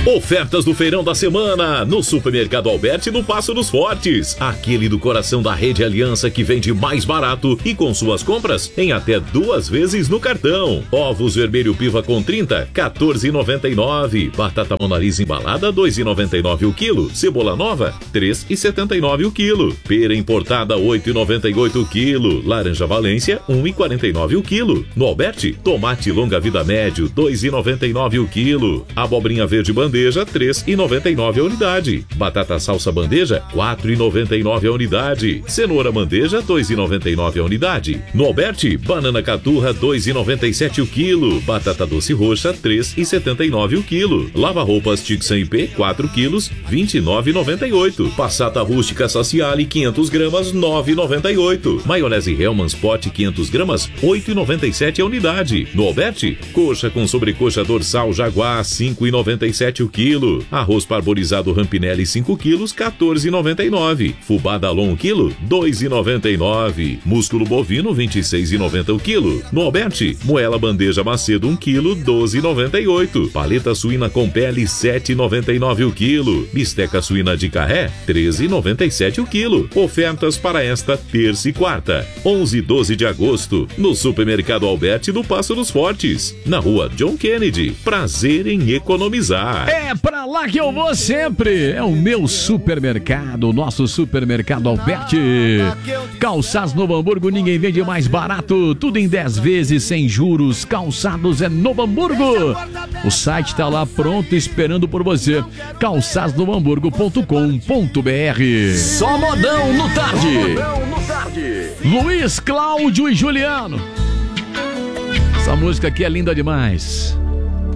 Ofertas do feirão da semana no Supermercado Alberti no Passo dos Fortes. Aquele do coração da Rede Aliança que vende mais barato e com suas compras em até 2 vezes no cartão. Ovos vermelho piva com 30, 14,99. Batata monariz embalada, 2,99 o quilo. Cebola nova, 3,79 o quilo. Pera importada, 8,98 o quilo. Laranja Valência, 1,49 o quilo. No Alberti, tomate longa vida médio, 2,99 o quilo. Abobrinha verde bandeja, 3,99 a unidade. Batata salsa bandeja, 4,99 a unidade. Cenoura bandeja, 2,99 a unidade. No Alberti, banana caturra, 2,97 o quilo. Batata doce roxa, 3,79 o quilo. Lava-roupas Tixan IP, 4 quilos, 29,98. Passata rústica Saciale, 500 gramas, 9,98. Maionese Hellmann's Pot, 500 gramas, 8,97 a unidade. No Alberti, coxa com sobrecoxa dorsal Jaguar, 5,97 o quilo. Arroz parborizado Rampinelli, 5 quilos, 14,99. Fubá Dalon, 1 quilo, 2,99. Músculo bovino, 26,90 o quilo. No Alberti, moela bandeja Macedo, 1 quilo, 12,98. Paleta suína com pele, 7,99 o quilo. Bisteca suína de carré, 13,97 o quilo. Ofertas para esta terça e quarta, 11 e 12 de agosto, no Supermercado Alberti do Passo dos Fortes, na rua John Kennedy. Prazer em economizar. É pra lá que eu vou sempre. É o meu supermercado, o nosso Supermercado Alberti. Calçados Novo Hamburgo, ninguém vende mais barato. Tudo em 10 vezes, sem juros. Calçados é Novo Hamburgo. O site tá lá pronto, esperando por você. calçadosnovohamburgo.com.br. Só modão no tarde. Luiz, Cláudio e Juliano. Essa música aqui é linda demais.